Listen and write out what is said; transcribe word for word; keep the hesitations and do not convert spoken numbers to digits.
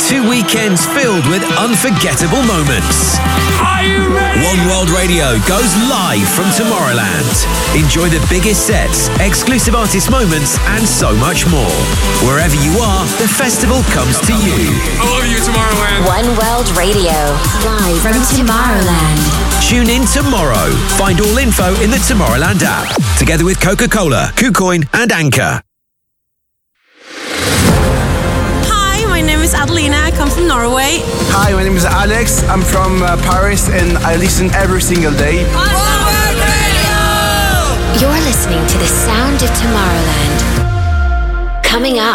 two weekends filled with unforgettable moments. Are you ready? One World Radio goes live from Tomorrowland. Enjoy the biggest sets, exclusive artist moments, and so much more. Wherever you are, the festival comes to you. I love you, Tomorrowland. One World Radio, live from Tomorrowland. Tune in tomorrow. Find all info in the Tomorrowland app, together with Coca-Cola, KuCoin, and Anchor. Hi, my name is Adelina. I come from Norway. Hi, my name is Alex. I'm from uh, Paris, and I listen every single day. One World Radio! You're listening to the sound of Tomorrowland. Coming up.